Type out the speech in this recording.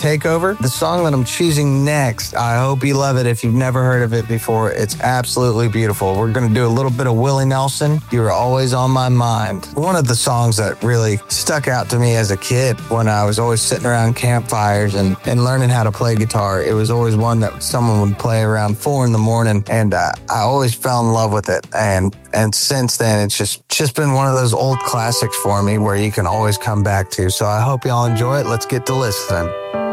Takeover. The song that I'm choosing next, I hope you love it if you've never heard of it before. It's absolutely beautiful. We're going to do a little bit of Willie Nelson. You Were Always on My Mind. One of the songs that really stuck out to me as a kid when I was always sitting around campfires and learning how to play guitar. It was always one that someone would play around 4 a.m, and I always fell in love with it. And since then, it's just been one of those old classics for me where you can always come back to. So I hope y'all enjoy it. Let's get to listening.